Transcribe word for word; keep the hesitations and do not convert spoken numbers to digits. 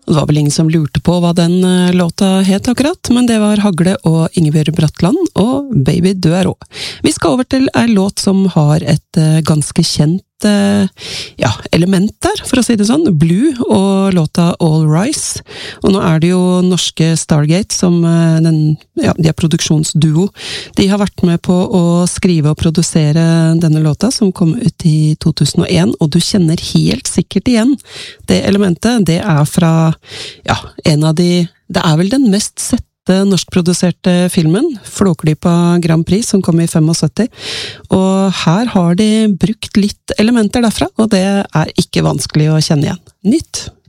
Det var vel ingen som lurte på hva den låta het akkurat, men det var Hagle og Ingebjørg Bratland, og Baby du er rå. Vi skal over til en låt som har et ganske kjent ja, element der, for å si det sånn, Blue og låta All Rise. Og nå er det jo norske Stargate som den, ja, de er produksjonsduo. De har vært med på å skrive og produsere denne låta, som kom ut i to tusen og en, og du kjenner helt sikkert igjen det elementet. Det er fra, ja, en av de, det er vel den mest sette norskproduserte filmen, Flåklypa Grand Prix, som kom i syttifem. Og her har de brukt litt elementer derfra, og det er ikke vanskelig å kjenne igjen. Nytt!